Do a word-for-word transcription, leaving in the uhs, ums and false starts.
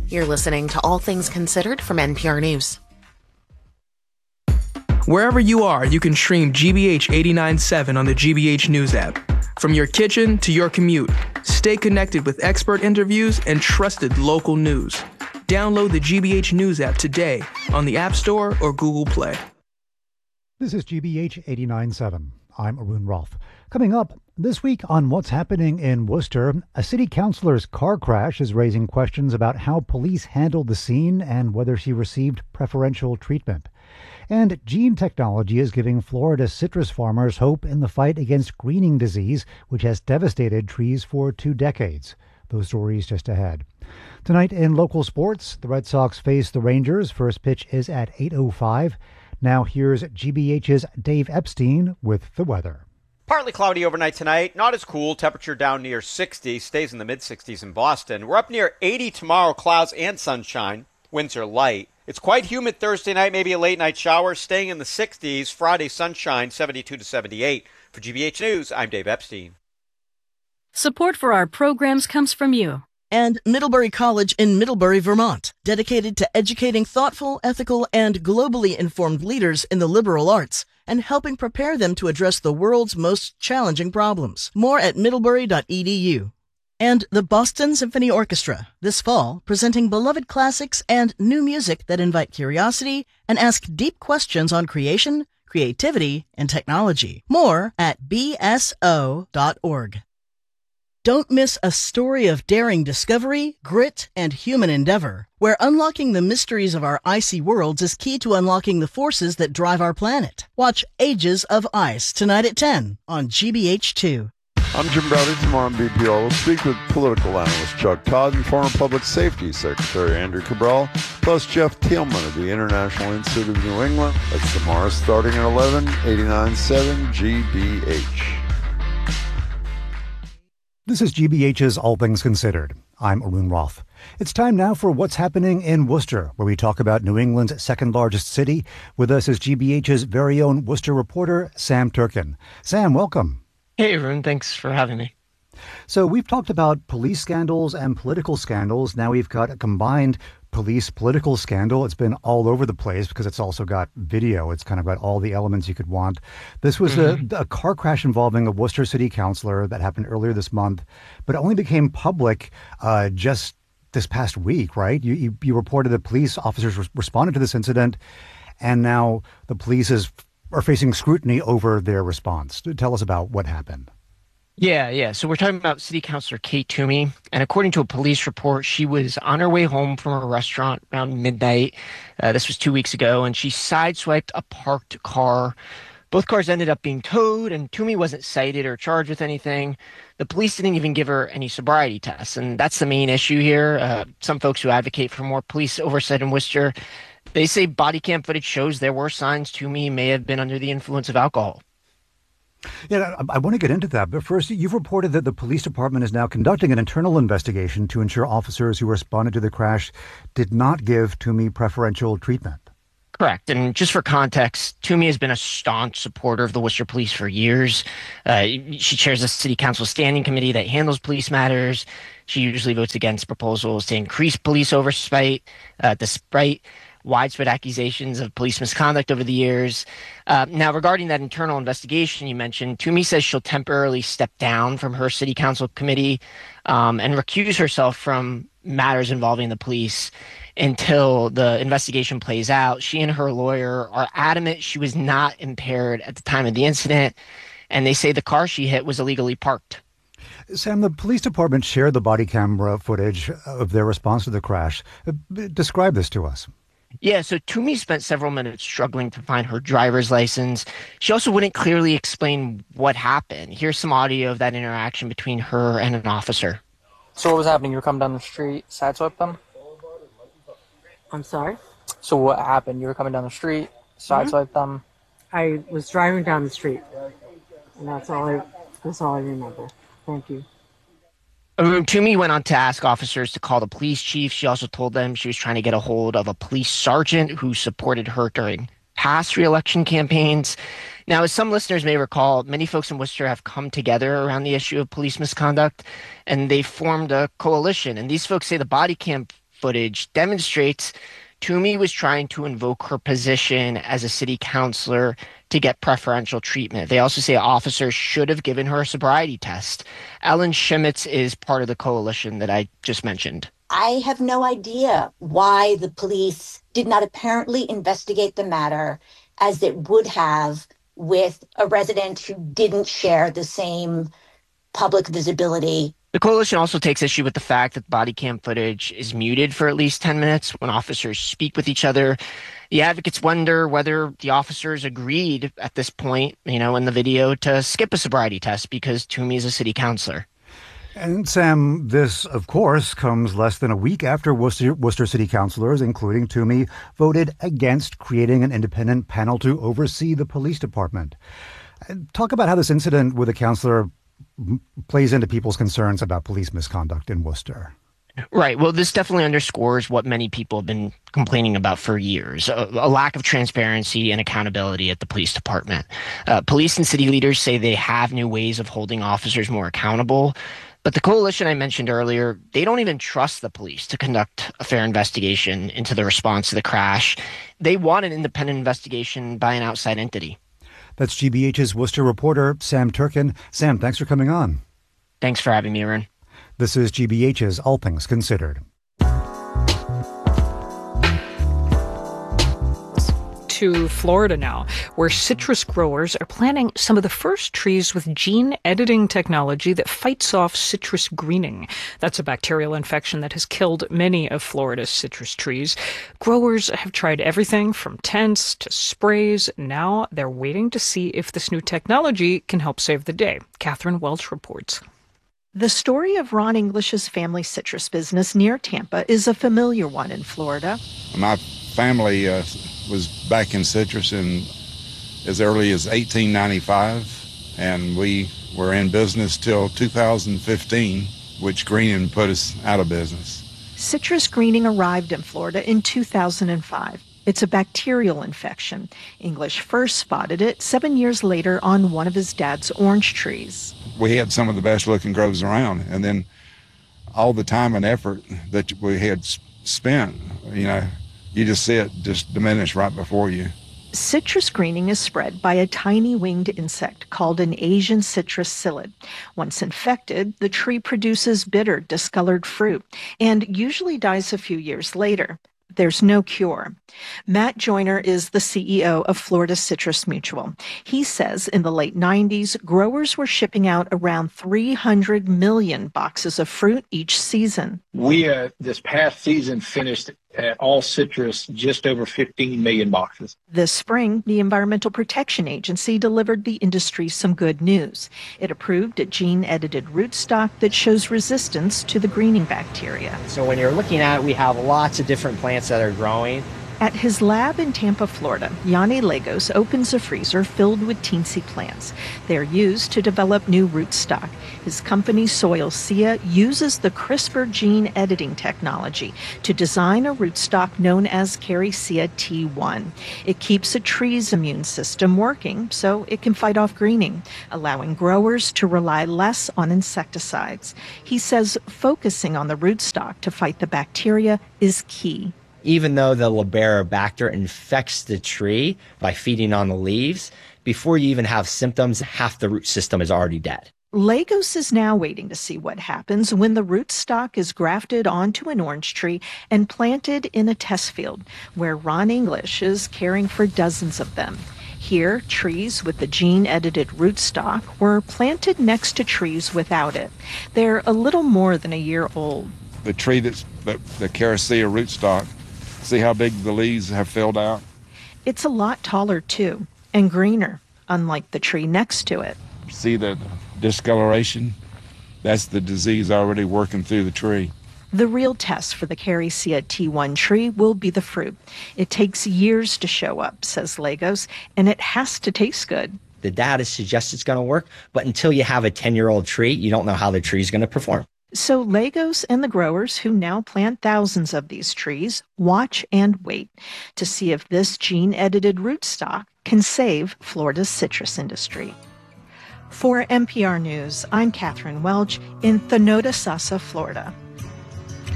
You're listening to All Things Considered from N P R News. Wherever you are, you can stream G B H eighty-nine point seven on the G B H News app. From your kitchen to your commute, stay connected with expert interviews and trusted local news. Download the G B H News app today on the App Store or Google Play. This is G B H eighty-nine point seven. I'm Arun Rolfe. Coming up this week on What's Happening in Worcester, a city councilor's car crash is raising questions about how police handled the scene and whether she received preferential treatment. And gene technology is giving Florida citrus farmers hope in the fight against greening disease, which has devastated trees for two decades. Those stories just ahead. Tonight in local sports, the Red Sox face the Rangers. First pitch is at eight oh five. Now here's G B H's Dave Epstein with the weather. Partly cloudy overnight tonight, not as cool. Temperature down near sixty, stays in the mid-sixties in Boston. We're up near eighty tomorrow, clouds and sunshine. Winds are light. It's quite humid Thursday night, maybe a late night shower, staying in the sixties. Friday sunshine, seventy-two to seventy-eight. For G B H News, I'm Dave Epstein. Support for our programs comes from you. And Middlebury College in Middlebury, Vermont, dedicated to educating thoughtful, ethical, and globally informed leaders in the liberal arts and helping prepare them to address the world's most challenging problems. More at middlebury dot e d u. And the Boston Symphony Orchestra, this fall, presenting beloved classics and new music that invite curiosity and ask deep questions on creation, creativity, and technology. More at b s o dot org. Don't miss a story of daring discovery, grit, and human endeavor, where unlocking the mysteries of our icy worlds is key to unlocking the forces that drive our planet. Watch Ages of Ice tonight at ten on G B H two. I'm Jim Browder. Tomorrow on B P R, we'll speak with political analyst Chuck Todd and former Public Safety Secretary Andrew Cabral, plus Jeff Thielman of the International Institute of New England. That's tomorrow starting at eleven, eighty-nine point seven G B H. This is G B H's All Things Considered. I'm Arun Rolfe. It's time now for What's Happening in Worcester, where we talk about New England's second largest city. With us is G B H's very own Worcester reporter, Sam Turkin. Sam, welcome. Hey, Arun. Thanks for having me. So we've talked about police scandals and political scandals. Now we've got a combined police political scandal. It's been all over the place because it's also got video. It's kind of got all the elements you could want. This was mm-hmm. a, a car crash involving a Worcester city councilor that happened earlier this month, but it only became public uh, just this past week, right? You, you, you reported that police officers res- responded to this incident, and now the police is, are facing scrutiny over their response. Tell us about what happened. Yeah, yeah. So we're talking about City Councilor Kate Toomey, and according to a police report, she was on her way home from a restaurant around midnight. Uh, this was two weeks ago, and she sideswiped a parked car. Both cars ended up being towed, and Toomey wasn't cited or charged with anything. The police didn't even give her any sobriety tests, and that's the main issue here. Uh, some folks who advocate for more police oversight in Worcester, they say body cam footage shows there were signs Toomey may have been under the influence of alcohol. Yeah, I, I want to get into that. But first, you've reported that the police department is now conducting an internal investigation to ensure officers who responded to the crash did not give Toomey preferential treatment. Correct. And just for context, Toomey has been a staunch supporter of the Worcester Police for years. Uh, she chairs a city council standing committee that handles police matters. She usually votes against proposals to increase police oversight, uh, despite widespread accusations of police misconduct over the years. Uh, now, regarding that internal investigation you mentioned, Toomey says she'll temporarily step down from her city council committee um, and recuse herself from matters involving the police until the investigation plays out. She and her lawyer are adamant she was not impaired at the time of the incident, and they say the car she hit was illegally parked. Sam, the police department shared the body camera footage of their response to the crash. Describe this to us. Yeah, so Toomey spent several minutes struggling to find her driver's license. She also wouldn't clearly explain what happened. Here's some audio of that interaction between her and an officer. So what was happening? You were coming down the street, sideswiped them? I'm sorry? So what happened? You were coming down the street, sideswiped mm-hmm. them? I was driving down the street, and that's all I, that's all I remember. Thank you. Toomey went on to ask officers to call the police chief. She also told them she was trying to get a hold of a police sergeant who supported her during past re-election campaigns. Now, as some listeners may recall, many folks in Worcester have come together around the issue of police misconduct, and they formed a coalition. And these folks say the body cam footage demonstrates Toomey was trying to invoke her position as a city councilor to get preferential treatment. They also say officers should have given her a sobriety test. Ellen Shimitz is part of the coalition that I just mentioned. I have no idea why the police did not apparently investigate the matter as it would have with a resident who didn't share the same public visibility. The coalition also takes issue with the fact that body cam footage is muted for at least ten minutes when officers speak with each other. The advocates wonder whether the officers agreed at this point, you know, in the video to skip a sobriety test because Toomey is a city councilor. And Sam, this, of course, comes less than a week after Worcester, Worcester City councilors, including Toomey, voted against creating an independent panel to oversee the police department. Talk about how this incident with a councilor plays into people's concerns about police misconduct in Worcester. Right. Well, this definitely underscores what many people have been complaining about for years, a, a lack of transparency and accountability at the police department. Uh, police and city leaders say they have new ways of holding officers more accountable. But the coalition I mentioned earlier, they don't even trust the police to conduct a fair investigation into the response to the crash. They want an independent investigation by an outside entity. That's G B H's Worcester reporter, Sam Turkin. Sam, thanks for coming on. Thanks for having me, Arun. This is G B H's All Things Considered. To Florida now, where citrus growers are planting some of the first trees with gene editing technology that fights off citrus greening. That's a bacterial infection that has killed many of Florida's citrus trees. Growers have tried everything from tents to sprays. Now they're waiting to see if this new technology can help save the day. Catherine Welch reports. The story of Ron English's family citrus business near Tampa is a familiar one in Florida. My family uh, was back in citrus in as early as eighteen ninety-five, and we were in business till two thousand fifteen, which greening put us out of business. Citrus greening arrived in Florida in two thousand five. It's a bacterial infection. English first spotted it seven years later on one of his dad's orange trees. We had some of the best looking groves around, and then all the time and effort that we had spent, you know, you just see it just diminish right before you. Citrus greening is spread by a tiny winged insect called an Asian citrus psyllid. Once infected, the tree produces bitter, discolored fruit and usually dies a few years later. There's no cure. Matt Joyner is the C E O of Florida Citrus Mutual. He says in the late nineties, growers were shipping out around three hundred million boxes of fruit each season. We, uh, this past season, finished at all citrus just over fifteen million boxes. This spring, the Environmental Protection Agency delivered the industry some good news. It approved a gene-edited rootstock that shows resistance to the greening bacteria. So when you're looking at it, we have lots of different plants that are growing. At his lab in Tampa, Florida, Yanni Lagos opens a freezer filled with teensy plants. They're used to develop new rootstock. His company, Soilsia, uses the CRISPR gene editing technology to design a rootstock known as Caricia T one. It keeps a tree's immune system working so it can fight off greening, allowing growers to rely less on insecticides. He says focusing on the rootstock to fight the bacteria is key. Even though the Liberibacter infects the tree by feeding on the leaves, before you even have symptoms, half the root system is already dead. Lagos is now waiting to see what happens when the rootstock is grafted onto an orange tree and planted in a test field, where Ron English is caring for dozens of them. Here, trees with the gene-edited rootstock were planted next to trees without it. They're a little more than a year old. The tree that's the, the Caricia rootstock, see how big the leaves have filled out? It's a lot taller, too, and greener, unlike the tree next to it. See the discoloration? That's the disease already working through the tree. The real test for the Caricia T one tree will be the fruit. It takes years to show up, says Lagos, and it has to taste good. The data suggests it's going to work, but until you have a ten-year-old tree, you don't know how the tree's going to perform. So Lagos and the growers who now plant thousands of these trees watch and wait to see if this gene-edited rootstock can save Florida's citrus industry. For N P R News, I'm Catherine Welch in Thanodasasa, Florida.